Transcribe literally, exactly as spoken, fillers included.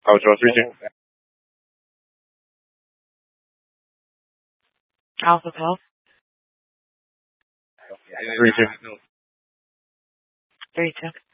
好，说最近。 Alpha Pulse. Three two. Three two.